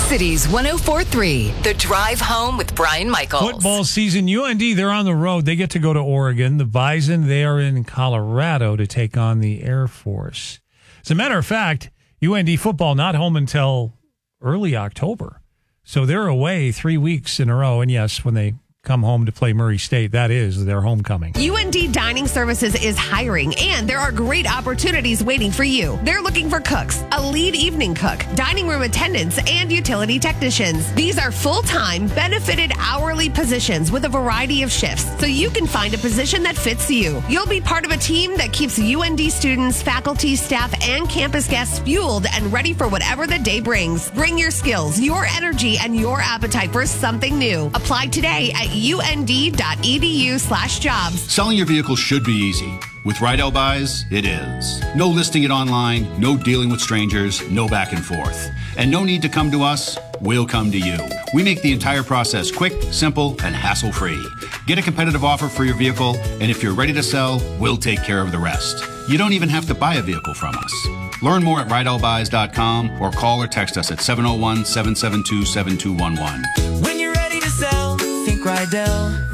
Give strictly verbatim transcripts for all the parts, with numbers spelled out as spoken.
Cities one oh four point three, The Drive Home with Brian Michaels. Football season, U N D, they're on the road. They get to go to Oregon. The Bison, they are in Colorado to take on the Air Force. As a matter of fact, U N D football not home until early October. So they're away three weeks in a row. And yes, when they come home to play Murray State, that is their homecoming. U N D Dining Services is hiring, and there are great opportunities waiting for you. They're looking for cooks, a lead evening cook, dining room attendants, and utility technicians. These are full-time, benefited hourly positions with a variety of shifts, so you can find a position that fits you. You'll be part of a team that keeps U N D students, faculty, staff, and campus guests fueled and ready for whatever the day brings. Bring your skills, your energy, and your appetite for something new. Apply today at und.edu slash jobs. Selling your vehicle should be easy. With Rydell Buys, it is. No listing it online, no dealing with strangers, no back and forth. And no need to come to us, we'll come to you. We make the entire process quick, simple, and hassle-free. Get a competitive offer for your vehicle, and if you're ready to sell, we'll take care of the rest. You don't even have to buy a vehicle from us. Learn more at rydell buys dot com or call or text us at seven oh one, seven seven two, seven two one one. When you're ready to sell, think Rydell.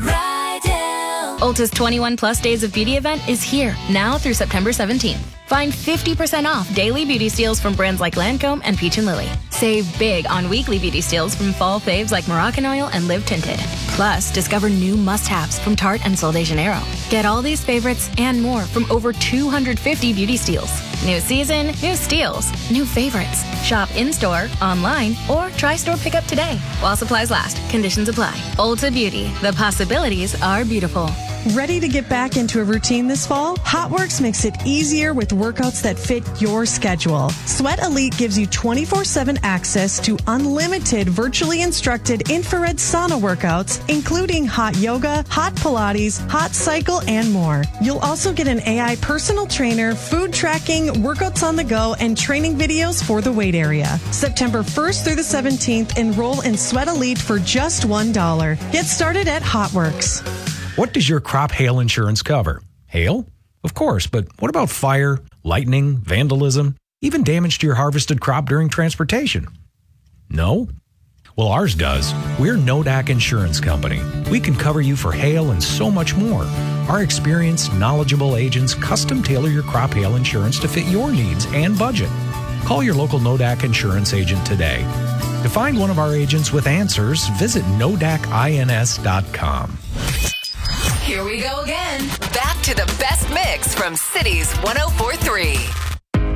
Rydell. Ulta's twenty-one plus Days of Beauty event is here now through September seventeenth. Find fifty percent off daily beauty steals from brands like Lancome and Peach and Lily. Save big on weekly beauty steals from fall faves like Moroccan Oil and Live Tinted. Plus, discover new must-haves from Tarte and Sol de Janeiro. Get all these favorites and more from over two hundred fifty beauty steals. New season, new steals, new favorites. Shop in-store, online, or try store pickup today. While supplies last, conditions apply. Ulta Beauty, the possibilities are beautiful. Ready to get back into a routine this fall? HotWorks makes it easier with workouts that fit your schedule. Sweat Elite gives you twenty-four seven access to unlimited virtually instructed infrared sauna workouts, including hot yoga, hot Pilates, hot cycle, and more. You'll also get an A I personal trainer, food tracking, workouts on the go, and training videos for the weight area. September first through the seventeenth, enroll in Sweat Elite for just one dollar. Get started at HotWorks. What does your crop hail insurance cover? Hail? Of course, but what about fire, lightning, vandalism, even damage to your harvested crop during transportation? No? Well, ours does. We're Nodak Insurance Company. We can cover you for hail and so much more. Our experienced, knowledgeable agents custom tailor your crop hail insurance to fit your needs and budget. Call your local Nodak Insurance agent today. To find one of our agents with answers, visit nodak ins dot com. Here we go again. Back to the best mix from Cities one oh four point three.